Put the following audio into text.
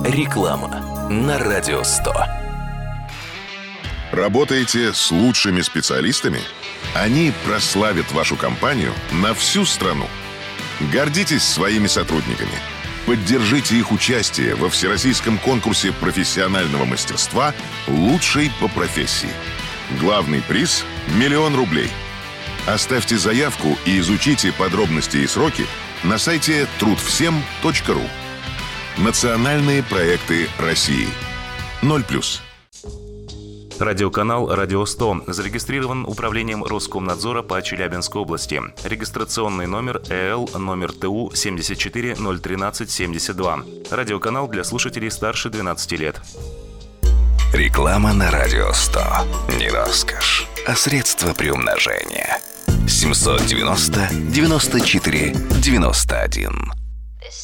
Реклама на Радио 100. Работаете с лучшими специалистами? Они прославят вашу компанию на всю страну. Гордитесь своими сотрудниками. Поддержите их участие во всероссийском конкурсе профессионального мастерства «Лучший по профессии». Главный приз – 1 000 000 рублей. Оставьте заявку и изучите подробности и сроки на сайте трудвсем.ру. Национальные проекты России. 0+. Радиоканал «Радио 100» зарегистрирован Управлением Роскомнадзора по Челябинской области. Регистрационный номер ЭЛ номер ТУ 7401372. Радиоканал для слушателей старше 12 лет. Реклама на Радио 100. Не роскошь, а средство приумножения. 790 94 91.